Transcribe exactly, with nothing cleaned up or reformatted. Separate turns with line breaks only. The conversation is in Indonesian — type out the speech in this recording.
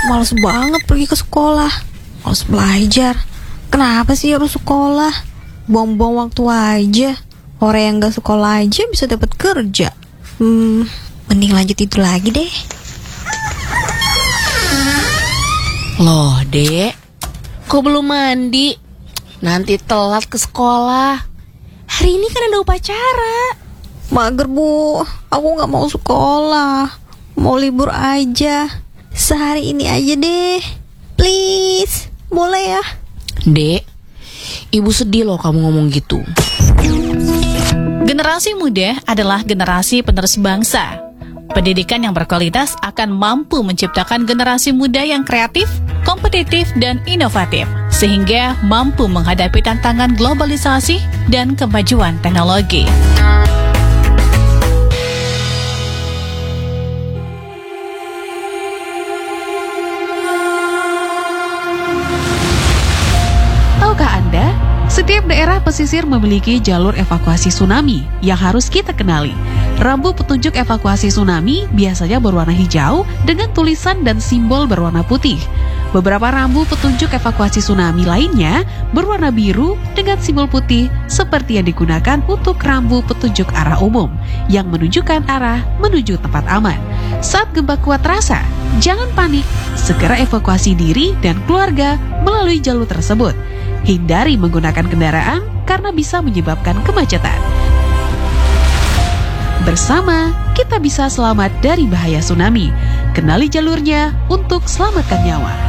Males banget pergi ke sekolah. Males belajar. Kenapa sih harus sekolah? Buang-buang waktu aja. Orang yang gak sekolah aja bisa dapat kerja. Hmm, mending lanjut tidur lagi deh.
Loh, Dek, kok belum mandi? Nanti telat ke sekolah. Hari ini kan ada upacara.
Mager, Bu. Aku gak mau sekolah. Mau libur aja. Sehari ini aja deh. Please, boleh ya?
Dek, Ibu sedih loh kamu ngomong gitu.
Generasi muda adalah generasi penerus bangsa. Pendidikan yang berkualitas akan mampu menciptakan generasi muda yang kreatif, kompetitif, dan inovatif, sehingga mampu menghadapi tantangan globalisasi dan kemajuan teknologi.
Tahukah Anda, setiap daerah pesisir memiliki jalur evakuasi tsunami yang harus kita kenali. Rambu petunjuk evakuasi tsunami biasanya berwarna hijau dengan tulisan dan simbol berwarna putih. Beberapa rambu petunjuk evakuasi tsunami lainnya berwarna biru dengan simbol putih seperti yang digunakan untuk rambu petunjuk arah umum yang menunjukkan arah menuju tempat aman. Saat gempa kuat terasa, jangan panik, segera evakuasi diri dan keluarga melalui jalur tersebut. Hindari menggunakan kendaraan karena bisa menyebabkan kemacetan. Bersama, kita bisa selamat dari bahaya tsunami. Kenali jalurnya untuk selamatkan nyawa.